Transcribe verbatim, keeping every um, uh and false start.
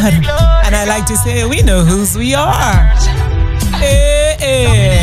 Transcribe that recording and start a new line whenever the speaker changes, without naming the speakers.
And I like to say, we know whose we are. Hey, hey.